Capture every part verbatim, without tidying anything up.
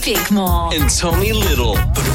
Bickmore. And Tommy Little.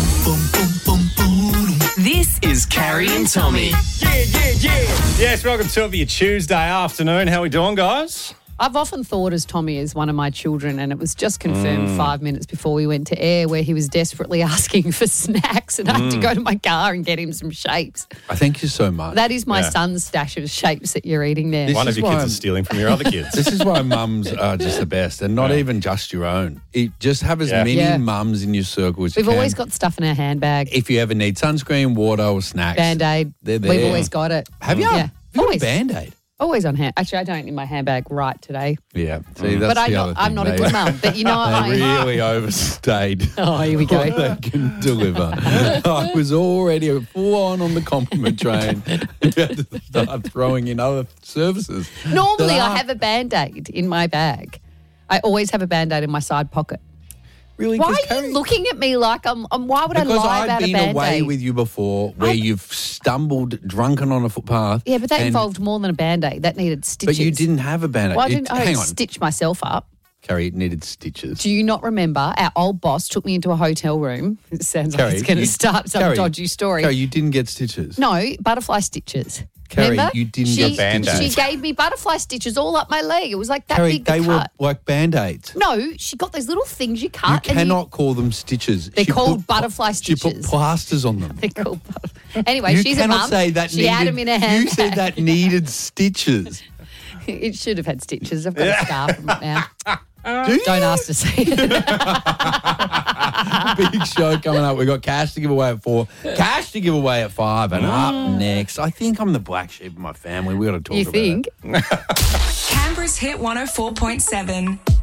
This is Carrie and Tommy. Yeah, yeah, yeah. Yes, welcome to your Tuesday afternoon. How we doing, guys? I've often thought as Tommy as one of my children, and it was just confirmed Mm. five minutes before we went to air where he was desperately asking for snacks and I had to Mm. go to my car and get him some shapes. I thank you so much. That is my Yeah. son's stash of shapes that you're eating there. This One is of your kids why is I'm- stealing from your other kids. This is why mums are just the best, and not Yeah. even just your own. It, just have as Yeah. many Yeah. mums in your circle as you We've can. always got stuff in our handbag. If you ever need sunscreen, water, or snacks, Band-Aid. They're We've there. always got it. Have you? Yeah. You've got Always. a Band-Aid. Always on hand. Actually, I don't in my handbag right today. Yeah. See, that's But I the know, other I'm thing. not a They- good mum. But you know, They I, really overstayed. oh, here we What go. they can deliver. I was already full on on the compliment train. You had to start throwing in other services. Normally, Ah. I have a Band-Aid in my bag. I always have a Band-Aid in my side pocket. Really? Why 'Cause are Carrie- you looking at me like I'm, I'm why would I Because lie I've about a been Band-Aid? away with you before where I've- you've stumbled drunken on a footpath. Yeah, but that and- involved more than a Band-Aid. That needed stitches. But you didn't have a Band-Aid. Well, I It- didn't I hang didn't on. stitch myself up. Carrie, it needed stitches. Do you not remember our old boss took me into a hotel room? It sounds Carrie, like it's going to you- start some Carrie, dodgy story. Carrie, you didn't get stitches. No, butterfly stitches. Carrie, Remember? you didn't she, get Band-Aids. She gave me butterfly stitches all up my leg. It was like that Carrie, big. the they were cut. like Band-Aids. No, she got those little things you You cut. and cannot call them stitches. They're She called put- butterfly She put stitches. plasters on them. They're called. Anyway, You she's a cannot mum. say that she needed. had them in her handbag. You said that needed stitches. It should have had stitches. I've got a scar from it now. Do you? Don't ask to see it. Big show coming up. We've got cash to give away at four, cash to give away at five, and up next. I think I'm the black sheep of my family. we got to talk You about think? it. Canberra's Hit one oh four point seven.